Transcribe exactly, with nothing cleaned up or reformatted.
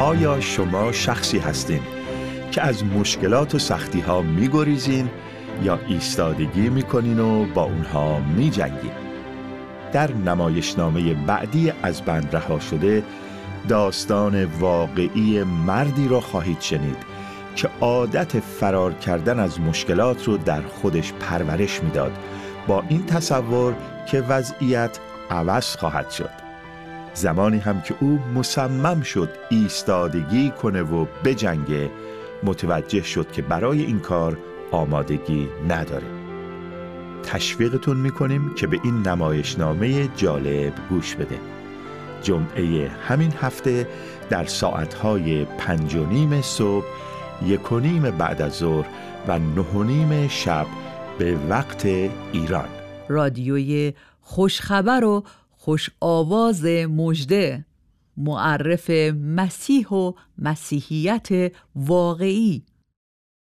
آیا شما شخصی هستین که از مشکلات و سختی ها می گریزین یا ایستادگی می کنین و با اونها می جنگین؟ در نمایشنامه بعدی از بند رها شده داستان واقعی مردی را خواهید شنید که عادت فرار کردن از مشکلات رو در خودش پرورش میداد، با این تصور که وضعیت عوض خواهد شد. زمانی هم که او مصمم شد ایستادگی کنه و بجنگه، متوجه شد که برای این کار آمادگی نداره. تشویقتون میکنیم که به این نمایشنامه جالب گوش بده. جمعه همین هفته در ساعتهای پنج و نیم صبح، یک و نیم بعد از ظهر و نه و نیم شب به وقت ایران. رادیوی خوشخبر و خوش آواز مژده، معرف مسیح و مسیحیت واقعی.